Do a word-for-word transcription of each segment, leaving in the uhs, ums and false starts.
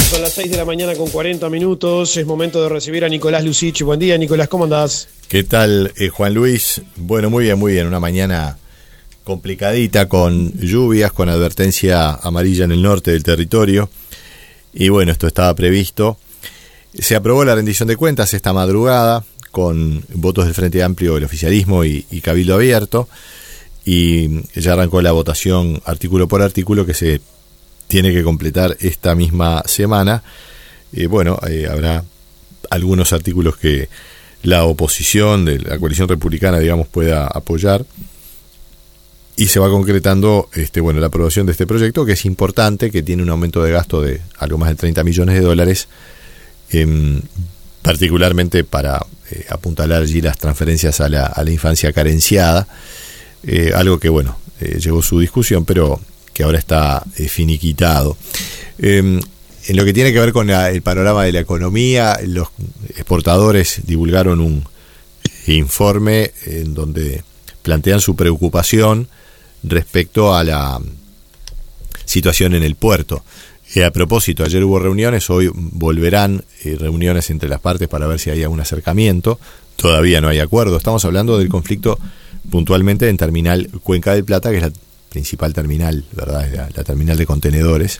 Son las seis de la mañana con cuarenta minutos. Es momento de recibir a Nicolás Lucich. Buen día, Nicolás, ¿cómo andás? ¿Qué tal, eh, Juan Luis? Bueno, muy bien, muy bien. Una mañana complicadita con lluvias, con advertencia amarilla en el norte del territorio. Y bueno, esto estaba previsto. Se aprobó la rendición de cuentas esta madrugada con votos del Frente Amplio, el oficialismo y, y Cabildo Abierto. Y ya arrancó la votación artículo por artículo que se tiene que completar esta misma semana. Eh, bueno, eh, habrá algunos artículos que la oposición de la coalición republicana, digamos, pueda apoyar. Y se va concretando este, bueno, la aprobación de este proyecto, que es importante, que tiene un aumento de gasto de algo más de treinta millones de dólares, eh, particularmente para eh, apuntalar allí las transferencias a la, a la infancia carenciada. Eh, algo que, bueno, eh, llevó su discusión, pero que ahora está eh, finiquitado. Eh, en lo que tiene que ver con la, el panorama de la economía, los exportadores divulgaron un informe en donde plantean su preocupación respecto a la situación en el puerto. Eh, a propósito, ayer hubo reuniones, hoy volverán eh, reuniones entre las partes para ver si hay algún acercamiento. Todavía no hay acuerdo. Estamos hablando del conflicto puntualmente en Terminal Cuenca del Plata, que es la principal terminal, ¿verdad? Es la, la terminal de contenedores,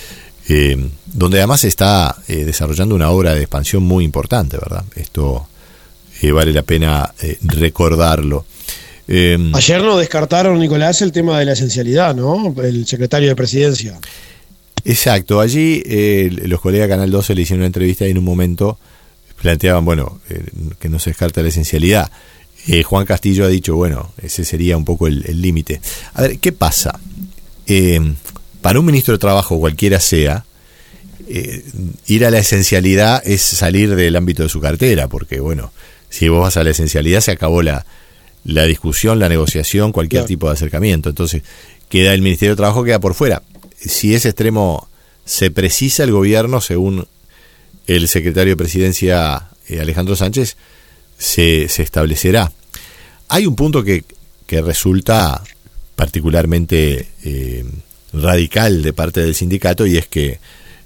eh, donde además se está eh, desarrollando una obra de expansión muy importante, ¿verdad? Esto eh, vale la pena eh, recordarlo. Eh, Ayer no descartaron, Nicolás, el tema de la esencialidad, ¿no? El secretario de Presidencia. Exacto, allí eh, los colegas de Canal doce le hicieron una entrevista y en un momento planteaban, bueno, eh, que no se descarta la esencialidad. Eh, Juan Castillo ha dicho, bueno, ese sería un poco el límite. A ver, ¿qué pasa? Eh, para un ministro de Trabajo, cualquiera sea, eh, ir a la esencialidad es salir del ámbito de su cartera, porque, bueno, si vos vas a la esencialidad se acabó la, la discusión, la negociación, cualquier claro. tipo de acercamiento. Entonces, queda el Ministerio de Trabajo, queda por fuera. Si ese extremo se precisa, el gobierno, según el secretario de Presidencia, eh, Alejandro Sánchez, Se, se establecerá. Hay un punto que, que resulta particularmente eh, radical de parte del sindicato, y es que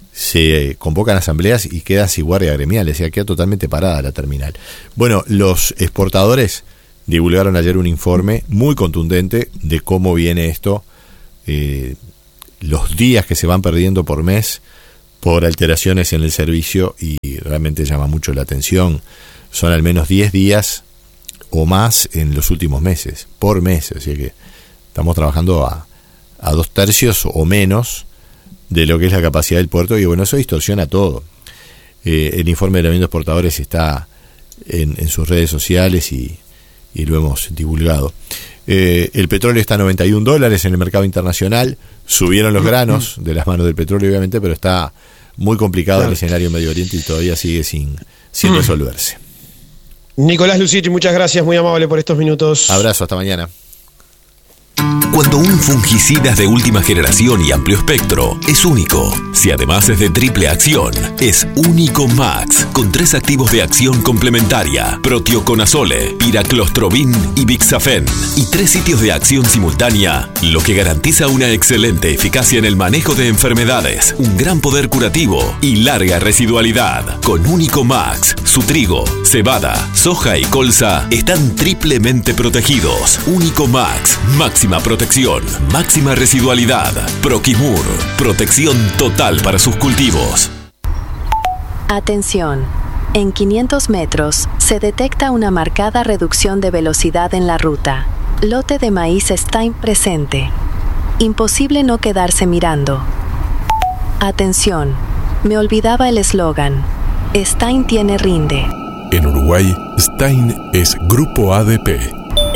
se convocan asambleas y queda sin guardia gremial, o sea, queda totalmente parada la terminal. Bueno, los exportadores divulgaron ayer un informe muy contundente de cómo viene esto, eh, los días que se van perdiendo por mes por alteraciones en el servicio, y realmente llama mucho la atención. Son al menos diez días o más en los últimos meses, por mes, así que estamos trabajando a, a dos tercios o menos de lo que es la capacidad del puerto, y bueno, eso distorsiona todo. Eh, el informe de la Unión de Exportadores está en, en sus redes sociales y, y lo hemos divulgado. Eh, el petróleo está a noventa y un dólares en el mercado internacional, subieron los granos de las manos del petróleo, obviamente, pero está muy complicado el escenario en Medio Oriente y todavía sigue sin, sin resolverse. Nicolás Lucich, muchas gracias, muy amable por estos minutos. Abrazo, hasta mañana. Cuando un fungicida es de última generación y amplio espectro, es único. Si además es de triple acción, es Único Max, con tres activos de acción complementaria: Proteoconazole, Piraclostrobin y Bixafen, y tres sitios de acción simultánea, lo que garantiza una excelente eficacia en el manejo de enfermedades, un gran poder curativo y larga residualidad. Con Único Max, su trigo, cebada, soja y colza están triplemente protegidos. Único Max, máxima protección, máxima residualidad. Proquimur, protección total para sus cultivos. Atención. En quinientos metros se detecta una marcada reducción de velocidad en la ruta. Lote de maíz Stein presente. Imposible no quedarse mirando. Atención. Me olvidaba el eslogan. Stein tiene rinde. En Uruguay, Stein es Grupo A D P.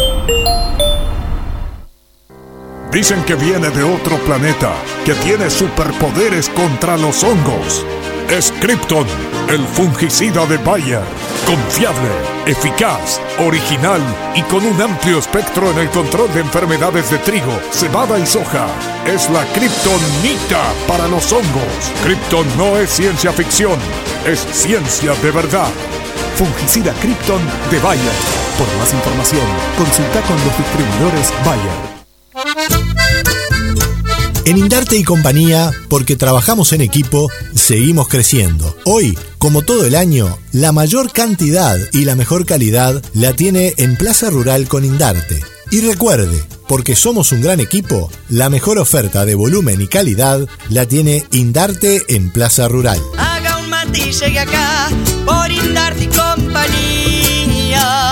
Dicen que viene de otro planeta, que tiene superpoderes contra los hongos. Es Krypton, el fungicida de Bayer. Confiable, eficaz, original y con un amplio espectro en el control de enfermedades de trigo, cebada y soja. Es la Kryptonita para los hongos. Krypton no es ciencia ficción, es ciencia de verdad. Fungicida Krypton de Bayer. Por más información, consulta con los distribuidores Bayer. En Indarte y Compañía, porque trabajamos en equipo, seguimos creciendo. Hoy, como todo el año, la mayor cantidad y la mejor calidad la tiene en Plaza Rural con Indarte. Y recuerde, porque somos un gran equipo, la mejor oferta de volumen y calidad la tiene Indarte en Plaza Rural. Haga un mate y llegue acá, por Indarte y Compañía.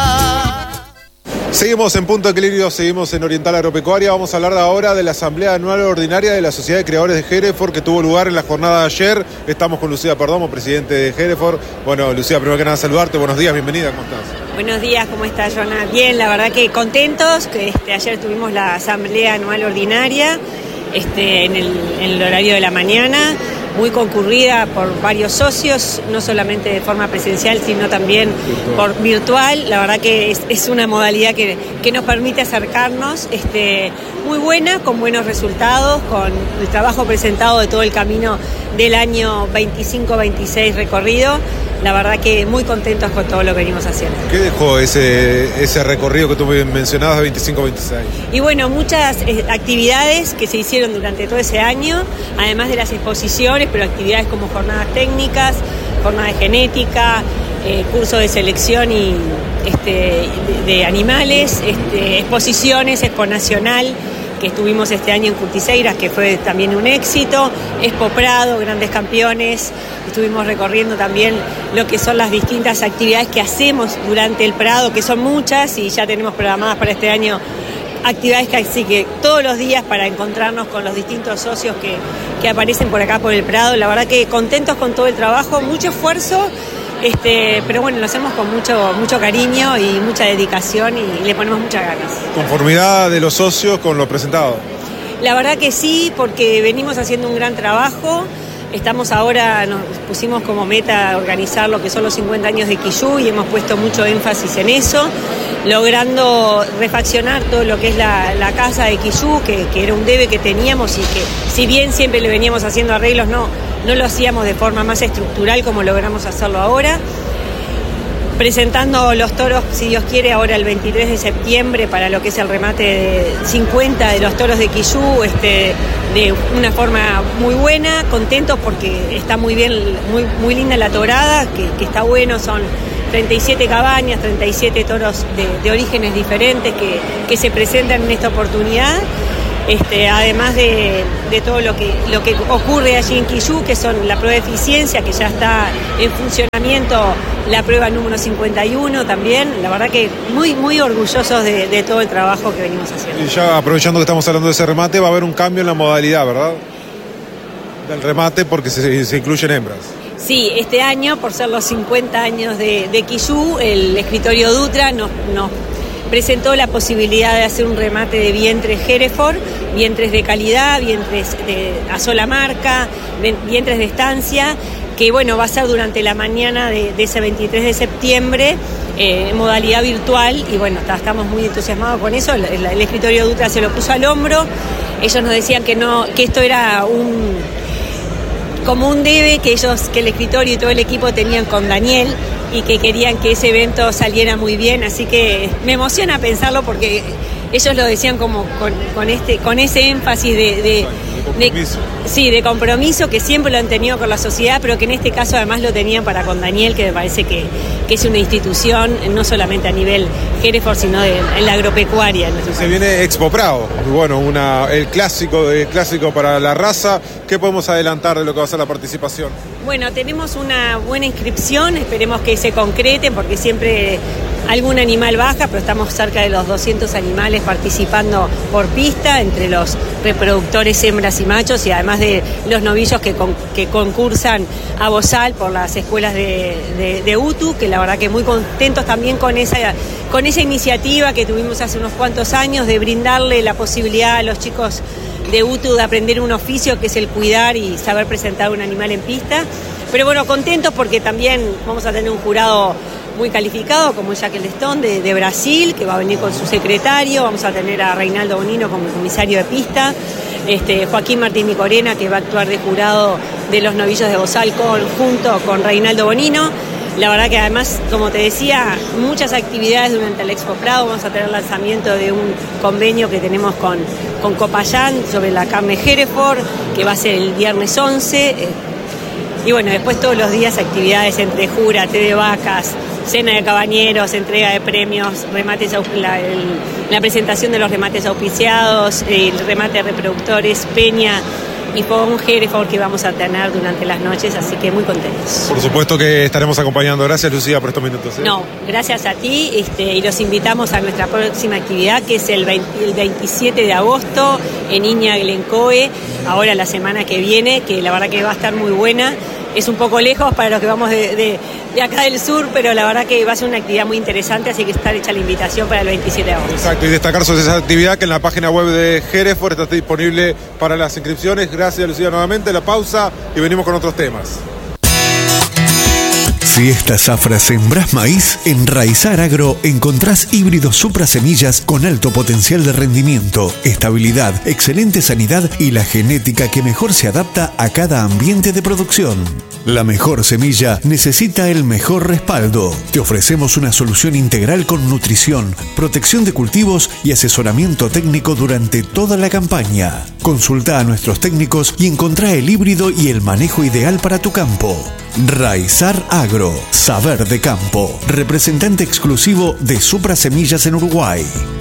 Seguimos en Punto de Equilibrio, seguimos en Oriental Agropecuaria. Vamos a hablar ahora de la Asamblea Anual Ordinaria de la Sociedad de Criadores de Hereford que tuvo lugar en la jornada de ayer. Estamos con Lucía Perdomo, presidente de Hereford. Bueno, Lucía, primero que nada saludarte. Buenos días, bienvenida, ¿cómo estás? Buenos días, ¿cómo estás, Jonah? Bien, la verdad que contentos. Que este, ayer tuvimos la Asamblea Anual Ordinaria este, en, el, en el horario de la mañana, muy concurrida por varios socios, no solamente de forma presencial, sino también virtual. por virtual. La verdad que es, es una modalidad que, que nos permite acercarnos, este, muy buena, con buenos resultados, con el trabajo presentado de todo el camino del año veinticinco veintiséis recorrido. La verdad que muy contentos con todo lo que venimos haciendo. ¿Qué dejó ese, ese recorrido que tú mencionabas de veinticinco veintiséis? Y bueno, muchas eh, actividades que se hicieron durante todo ese año, además de las exposiciones, pero actividades como jornadas técnicas, jornadas de genética, eh, curso de selección y este, de, de animales, este, exposiciones, Expo Nacional, que estuvimos este año en Curtiseiras, que fue también un éxito, Expo Prado, grandes campeones, estuvimos recorriendo también lo que son las distintas actividades que hacemos durante el Prado, que son muchas y ya tenemos programadas para este año actividades que así que todos los días para encontrarnos con los distintos socios que, que aparecen por acá por el Prado. La verdad que contentos con todo el trabajo, mucho esfuerzo. Este, pero bueno, lo hacemos con mucho, mucho cariño y mucha dedicación y le ponemos muchas ganas. ¿Conformidad de los socios con lo presentado? La verdad que sí, porque venimos haciendo un gran trabajo. Estamos ahora, nos pusimos como meta organizar lo que son los cincuenta años de Quillú y hemos puesto mucho énfasis en eso, logrando refaccionar todo lo que es la, la casa de Quillú, que, que era un debe que teníamos y que si bien siempre le veníamos haciendo arreglos, no, no lo hacíamos de forma más estructural como logramos hacerlo ahora. Presentando los toros, si Dios quiere, ahora el veintitrés de septiembre para lo que es el remate de cincuenta de los toros de Quillú, este, de una forma muy buena, contentos porque está muy bien, muy, muy linda la torada, que, que está bueno, son treinta y siete cabañas, treinta y siete toros de, de orígenes diferentes que, que se presentan en esta oportunidad. Este, además de, de todo lo que, lo que ocurre allí en Quillú, que son la prueba de eficiencia, que ya está en funcionamiento, la prueba número cincuenta y uno también. La verdad que muy, muy orgullosos de, de todo el trabajo que venimos haciendo. Y ya aprovechando que estamos hablando de ese remate, va a haber un cambio en la modalidad, ¿verdad? Del remate, porque se, se incluyen hembras. Sí, este año, por ser los cincuenta años de, de Quillú, el escritorio Dutra nos, nos presentó la posibilidad de hacer un remate de vientres Hereford, vientres de calidad, vientres de, a sola marca, vientres de estancia, que bueno, va a ser durante la mañana de, de ese veintitrés de septiembre, eh, en modalidad virtual, y bueno, está, estamos muy entusiasmados con eso. El, el, el escritorio Dutra se lo puso al hombro. Ellos nos decían que no, que esto era un como un debe que ellos, que el escritorio y todo el equipo tenían con Daniel, y que querían que ese evento saliera muy bien, así que me emociona pensarlo porque ellos lo decían como con, con este con ese énfasis de, de, de compromiso. De, sí, de compromiso que siempre lo han tenido con la sociedad, pero que en este caso además lo tenían para con Daniel, que me parece que, que es una institución no solamente a nivel Hereford, sino de, en la agropecuaria. En Se país. Viene Expo Prado, bueno, una, el clásico, el clásico para la raza. ¿Qué podemos adelantar de lo que va a ser la participación? Bueno, tenemos una buena inscripción, esperemos que se concrete porque siempre algún animal baja, pero estamos cerca de los doscientos animales participando por pista, entre los reproductores hembras y machos, y además de los novillos que, con, que concursan a Bozal por las escuelas de, de, de U T U, que la verdad que muy contentos también con esa, con esa iniciativa que tuvimos hace unos cuantos años de brindarle la posibilidad a los chicos de U T U de aprender un oficio que es el cuidar y saber presentar un animal en pista. Pero bueno, contentos porque también vamos a tener un jurado muy calificado como Jacques Lestón de, de Brasil, que va a venir con su secretario. Vamos a tener a Reinaldo Bonino como comisario de pista, este, Joaquín Martín Micorena, que va a actuar de jurado de los novillos de Bozal con, junto con Reinaldo Bonino. La verdad que además, como te decía, muchas actividades durante el Expo Prado. Vamos a tener el lanzamiento de un convenio que tenemos con, con Copayán sobre la carne Hereford, que va a ser el viernes once. Y bueno, después todos los días actividades entre jura, té de vacas, cena de cabañeros, entrega de premios, remates, la, el, la presentación de los remates auspiciados, el remate de reproductores, peña y fogón Hereford que vamos a tener durante las noches, así que muy contentos. Por supuesto que estaremos acompañando. Gracias, Lucía, por estos minutos. ¿eh? No, gracias a ti, este, y los invitamos a nuestra próxima actividad, que es el, veinte, el veintisiete de agosto en Iña Glencoe, ahora la semana que viene, que la verdad que va a estar muy buena. Es un poco lejos para los que vamos de, de, de acá del sur, pero la verdad que va a ser una actividad muy interesante, así que está hecha la invitación para el veintisiete de agosto. Exacto, y destacar sobre esa actividad que en la página web de Hereford está disponible para las inscripciones. Gracias, Lucía, nuevamente. La pausa y venimos con otros temas. Si estas zafra sembrás maíz, en Raizar Agro encontrás híbridos Supra semillas con alto potencial de rendimiento, estabilidad, excelente sanidad y la genética que mejor se adapta a cada ambiente de producción. La mejor semilla necesita el mejor respaldo. Te ofrecemos una solución integral con nutrición, protección de cultivos y asesoramiento técnico durante toda la campaña. Consulta a nuestros técnicos y encontrá el híbrido y el manejo ideal para tu campo. Raizar Agro, saber de campo, representante exclusivo de Supra Semillas en Uruguay.